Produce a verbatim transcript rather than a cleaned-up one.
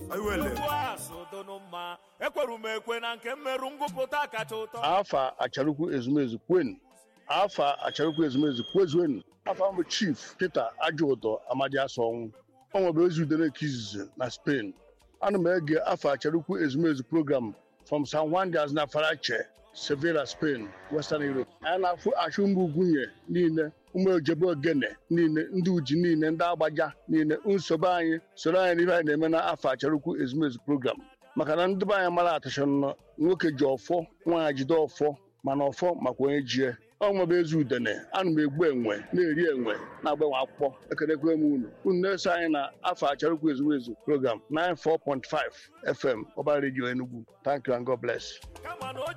afa acharukwu ezumezu kwenu afa acharukwu ezumezu kwezuen afa mbụ chief Peter Ajụụtọ Amadi Asọnwụ ọ nwebe ezi udere ka izizi na Spain ana m ege afa acharukwu ezumezu program from San Juan de Aznafarache, Sevilla, Spain, Western Europe. Anyị na-afụ achụmba ugwunye niile ụmụ ojebe ogene niile ndị uji niile ndị agbaja niile nsogbu anyị soro anyị n'ihe anyị na-eme na afa acharukwu ezumezu program maka na ndị be anyị mara atachọ nwoke ji ọfọ nwaanyị jide ọfọ mana ọfọ makwa onye jie ọ nwebe ezi udene ana m egbu enwe na-eri enwe na-agbanwe akwụkwọ ekelekwe m unu unu na-eso anyị na afa acharukwu ezumezu program ninety-four point five F M Ọba Radio Enugu. Thank you and God bless.